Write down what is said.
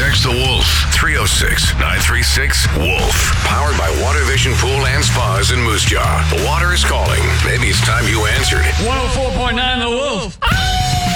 Text the Wolf 306-936-WOLF. Powered by Water Vision Pool and Spas in Moose Jaw. The water is calling. Maybe it's time you answered. Whoa.